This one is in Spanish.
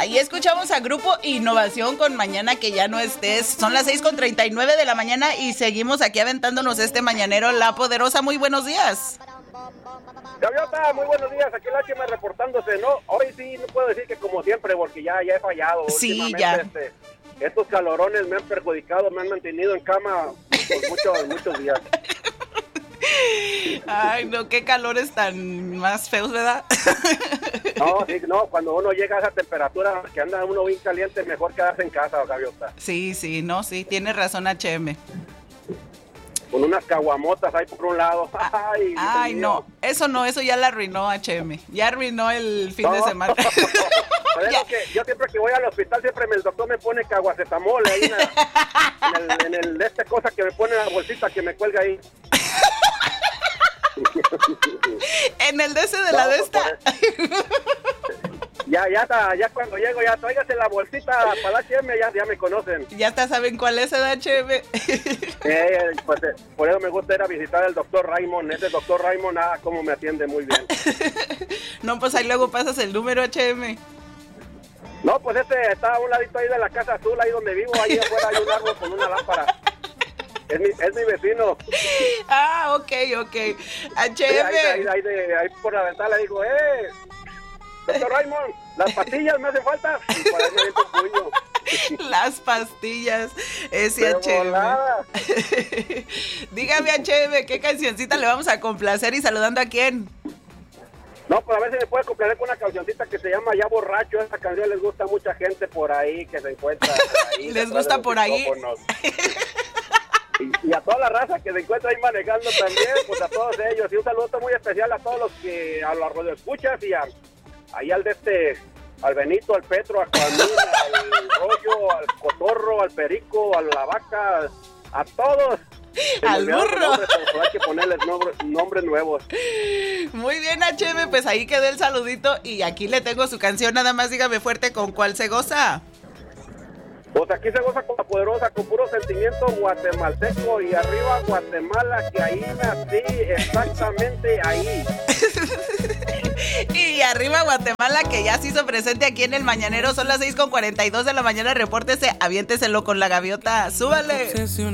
Ahí escuchamos a Grupo Innovación con Mañana que ya no estés. Son las 6:39 de la mañana y seguimos aquí aventándonos este mañanero. La Poderosa, muy buenos días. Gaviota, muy buenos días, aquí el HM reportándose, ¿no? Hoy sí, no puedo decir que como siempre, porque ya he fallado. Sí, ya. Estos calorones me han perjudicado, me han mantenido en cama por muchos días. Ay, no, qué calores tan más feos, ¿verdad? No, cuando uno llega a esa temperatura, que anda uno bien caliente, mejor quedarse en casa, Gaviota. Sí, tiene razón HM. Con unas caguamotas ahí por un lado. Ay, no, eso ya la arruinó HM. Ya arruinó el fin de semana. Yo siempre que voy al hospital, el doctor me pone caguacetamol ahí en esta cosa que me pone en la bolsita que me cuelga ahí. En el DC de la de esta. Ya cuando llego, ya tráigase la bolsita para el HM, ya me conocen. Ya saben cuál es el HM. Por eso me gusta ir a visitar al doctor Raymond. Ese doctor Raymond, cómo me atiende muy bien. No, pues ahí luego pasas el número HM. No, pues está a un ladito ahí de la Casa Azul, ahí donde vivo, ahí afuera hay un árbol con una lámpara. Es mi vecino. Ok. HM. Ahí por la ventana le digo, doctor Raymond, las pastillas me hacen falta. Y por ahí me meto un puño. Las pastillas, ese HM. Dígame, HM, ¿qué cancioncita le vamos a complacer y saludando a quién? No, pues a ver si me puede complacer con una cancioncita que se llama Ya Borracho. Esta canción les gusta a mucha gente por ahí que se encuentra ahí. ¿Les gusta por ahí? Y a toda la raza que se encuentra ahí manejando también, pues a todos ellos. Y un saludo muy especial a todos a los radioescuchas y ahí al Benito, al Petro, a Juanín, al Rollo, al Cotorro, al Perico, a la Vaca, a todos. Al burro. Hay que ponerles nombres nuevos. Muy bien, HM, pues ahí quedó el saludito y aquí le tengo su canción, nada más dígame fuerte con cuál se goza. Pues aquí se goza con La Poderosa, con puro sentimiento guatemalteco y arriba Guatemala, que ahí nací, exactamente ahí. Y arriba Guatemala, que ya se hizo presente aquí en el Mañanero. Son las 6:42 de la mañana, repórtese, aviénteselo con la gaviota, súbale.